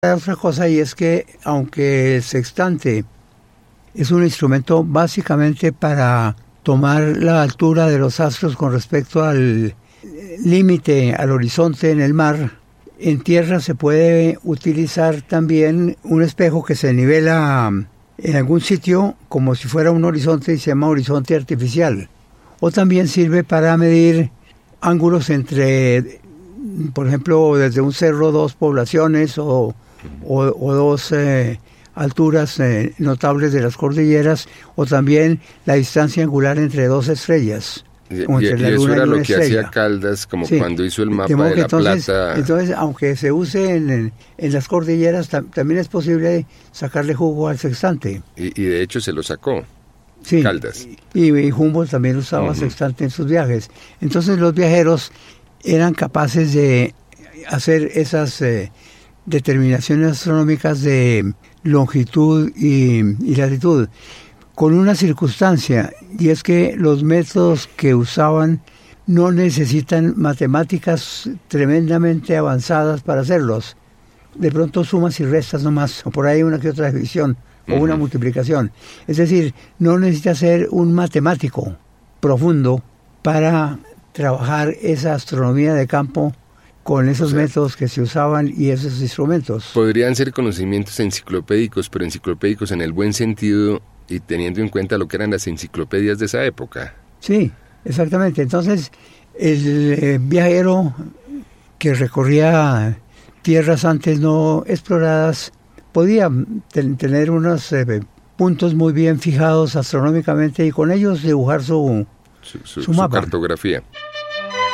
Hay otra cosa, y es que aunque el sextante es un instrumento básicamente para tomar la altura de los astros con respecto al límite, al horizonte en el mar, en tierra se puede utilizar también un espejo que se nivela en algún sitio como si fuera un horizonte y se llama horizonte artificial. O también sirve para medir ángulos entre, por ejemplo, desde un cerro, dos poblaciones o dos alturas notables de las cordilleras, o también la distancia angular entre dos estrellas. Y eso era lo que hacía Caldas, como sí, cuando hizo el mapa de la Plata. Entonces, aunque se use en las cordilleras, también es posible sacarle jugo al sextante. Y de hecho se lo sacó, sí, Caldas. Y Humboldt también usaba sextante en sus viajes. Entonces los viajeros eran capaces de hacer esas determinaciones astronómicas de longitud y latitud, con una circunstancia, y es que los métodos que usaban no necesitan matemáticas tremendamente avanzadas para hacerlos. De pronto sumas y restas nomás, o por ahí una que otra división, o una multiplicación. Es decir, no necesita ser un matemático profundo para trabajar esa astronomía de campo con esos métodos que se usaban y esos instrumentos. Podrían ser conocimientos enciclopédicos, pero enciclopédicos en el buen sentido y teniendo en cuenta lo que eran las enciclopedias de esa época. Sí, exactamente. Entonces, el viajero que recorría tierras antes no exploradas podía tener unos puntos muy bien fijados astronómicamente y con ellos dibujar su mapa. Su cartografía.